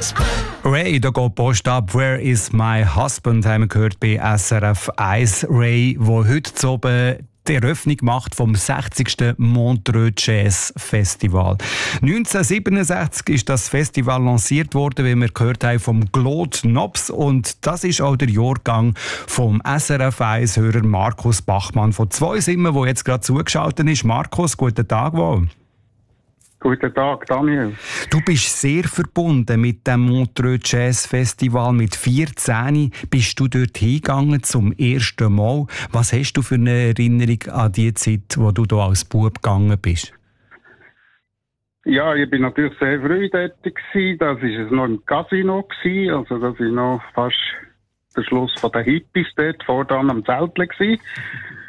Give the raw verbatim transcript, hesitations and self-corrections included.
Ray, da geht die Post ab. Where is my husband? Haben wir gehört bei S R F eins. Ray, wo heute zu oben die Eröffnung macht vom sechzigsten Montreux Jazz Festival. neunzehnhundertsiebenundsechzig ist das Festival lanciert worden, wie wir gehört haben, vom Claude Nobs. Und das ist auch der Jahrgang vom S R F eins-Hörer Markus Bachmann von Zweisimmen, der jetzt gerade zugeschaltet ist. Markus, guten Tag wohl. Guten Tag, Daniel. Du bist sehr verbunden mit dem Montreux Jazz Festival. Mit vierzehn bist du dort hingegangen zum ersten Mal. Was hast du für eine Erinnerung an die Zeit, wo du da als Bub gegangen bist? Ja, ich bin natürlich sehr früh dort gewesen. Das war es noch im Casino gewesen. Also das war noch fast der Schluss von den Hippies dort, vor dann am Zeltle gewesen.